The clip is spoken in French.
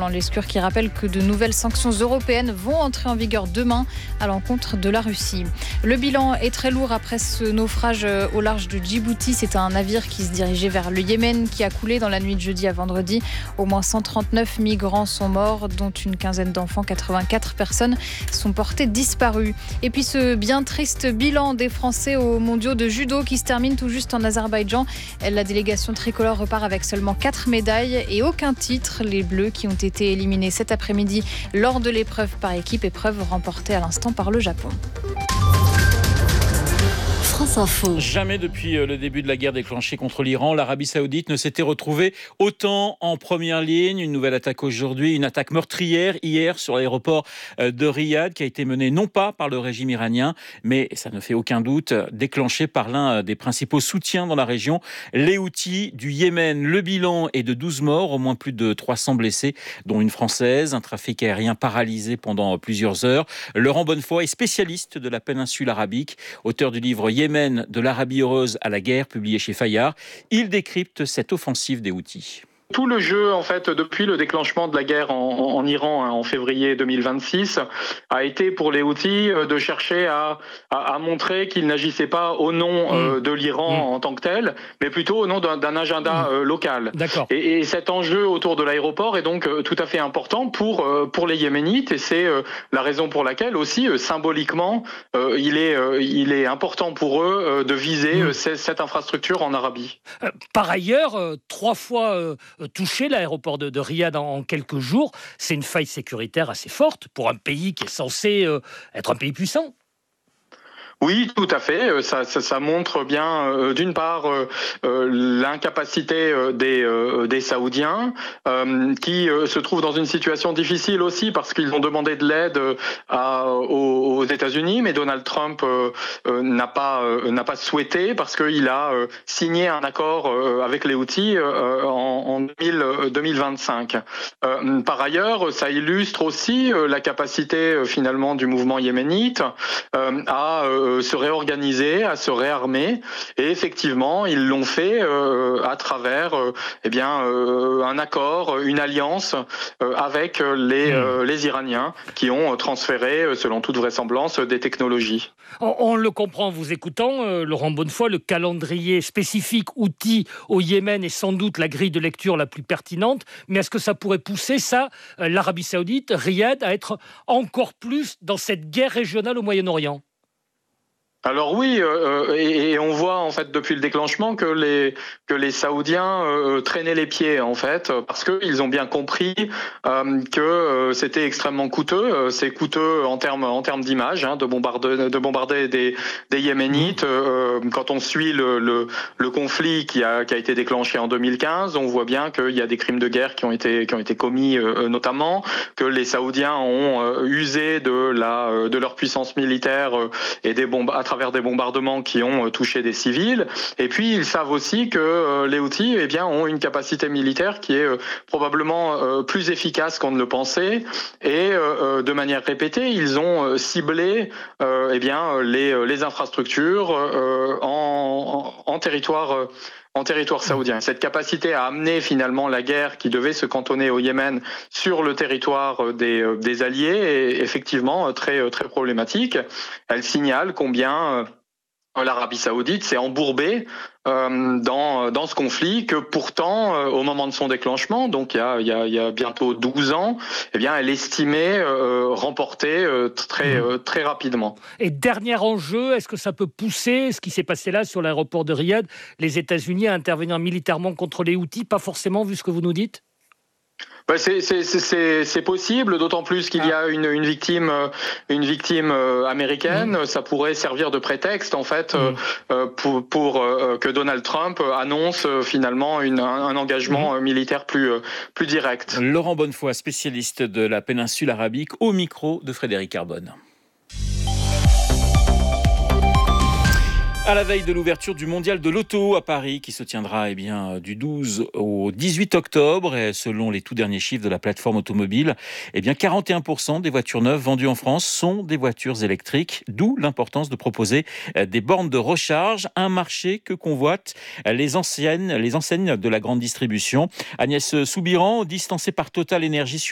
selon l'Escur qui rappelle que de nouvelles sanctions européennes vont entrer en vigueur demain à l'encontre de la Russie. Le bilan est très lourd après ce naufrage au large de Djibouti. C'est un navire qui se dirigeait vers le Yémen qui a coulé dans la nuit de jeudi à vendredi. Au moins 139 migrants sont morts, dont une quinzaine d'enfants. 84 personnes sont portées disparues. Et puis ce bien triste bilan des Français aux mondiaux de judo qui se termine tout juste en Azerbaïdjan. La délégation tricolore repart avec seulement 4 médailles et aucun titre. Les Bleus qui ont été éliminés cet après-midi lors de l'épreuve par équipe, épreuve remportée à l'instant par le Japon. France Info. Jamais depuis le début de la guerre déclenchée contre l'Iran, l'Arabie Saoudite ne s'était retrouvée autant en première ligne. Une nouvelle attaque aujourd'hui, une attaque meurtrière hier sur l'aéroport de Riyad qui a été menée non pas par le régime iranien, mais ça ne fait aucun doute, déclenchée par l'un des principaux soutiens dans la région, les Houthis du Yémen. Le bilan est de 12 morts, au moins plus de 300 blessés, dont une Française, un trafic aérien paralysé pendant plusieurs heures. Laurent Bonnefoy est spécialiste de la péninsule arabique, auteur du livre Yémen, de l'Arabie heureuse à la guerre, publié chez Fayard. Il décrypte cette offensive des Houthis. Tout le jeu, en fait, depuis le déclenchement de la guerre en Iran en février 2026, a été pour les Houthis de chercher à montrer qu'ils n'agissaient pas au nom de l'Iran en tant que tel, mais plutôt au nom d'un agenda local. D'accord. Et cet enjeu autour de l'aéroport est donc tout à fait important pour les Yéménites, et c'est la raison pour laquelle aussi, symboliquement, il est important pour eux de viser cette infrastructure en Arabie. Par ailleurs, 3 fois touché l'aéroport de Riyad en quelques jours, c'est une faille sécuritaire assez forte pour un pays qui est censé être un pays puissant. Oui, tout à fait. Ça montre bien, d'une part, l'incapacité des Saoudiens, qui se trouvent dans une situation difficile aussi parce qu'ils ont demandé de l'aide aux États-Unis, mais Donald Trump n'a pas souhaité parce qu'il a signé un accord avec les Houthis en 2025. Par ailleurs, ça illustre aussi la capacité finalement du mouvement yéménite à se réorganiser, à se réarmer, et effectivement ils l'ont fait à travers un accord, une alliance avec les Iraniens qui ont transféré selon toute vraisemblance des technologies. On le comprend en vous écoutant, Laurent Bonnefoy, le calendrier spécifique Houthi au Yémen est sans doute la grille de lecture la plus pertinente, mais est-ce que ça pourrait pousser l'Arabie Saoudite, Riyad, à être encore plus dans cette guerre régionale au Moyen-Orient ? Alors oui, et on voit en fait depuis le déclenchement que les Saoudiens traînaient les pieds en fait, parce qu'ils ont bien compris que c'était extrêmement coûteux. C'est coûteux en termes d'image, de bombarder des Yéménites. Quand on suit le conflit qui a été déclenché en 2015, on voit bien qu'il y a des crimes de guerre qui ont été commis notamment, que les Saoudiens ont usé de leur puissance militaire et des bombes à travers des bombardements qui ont touché des civils. Et puis ils savent aussi que les Houthis ont une capacité militaire qui est probablement plus efficace qu'on ne le pensait, et de manière répétée ils ont ciblé les infrastructures en territoire saoudien. Cette capacité à amener finalement la guerre qui devait se cantonner au Yémen sur le territoire des alliés est effectivement très, très problématique. Elle signale combien l'Arabie Saoudite s'est embourbée dans ce conflit, que pourtant, au moment de son déclenchement, donc il y a bientôt 12 ans, elle estimait remporter très rapidement. Et dernier enjeu, est-ce que ça peut pousser ce qui s'est passé là sur l'aéroport de Riyad, les États-Unis à intervenir militairement contre les Houthis, pas forcément vu ce que vous nous dites ? C'est possible, d'autant plus qu'il y a une victime américaine. Ça pourrait servir de prétexte en fait pour que Donald Trump annonce finalement un engagement militaire plus direct. Laurent Bonnefoy, spécialiste de la péninsule arabique, au micro de Frédéric Carbone. À la veille de l'ouverture du mondial de l'auto à Paris, qui se tiendra du 12 au 18 octobre, et selon les tout derniers chiffres de la plateforme automobile, 41% des voitures neuves vendues en France sont des voitures électriques, d'où l'importance de proposer des bornes de recharge, un marché que convoitent les enseignes de la grande distribution. Agnès Soubiran, distancée par Total Énergie sur